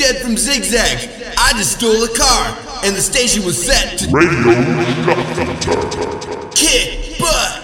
get from Zigzag. I just stole a car, and the station was set to Radio Shuffler. kick butt.